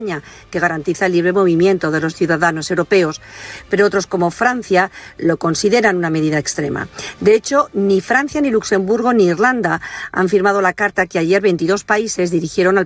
que garantiza el libre movimiento de los ciudadanos europeos, pero otros como Francia lo consideran una medida extrema. De hecho, ni Francia, ni Luxemburgo, ni Irlanda han firmado la carta que ayer 22 países dirigieron al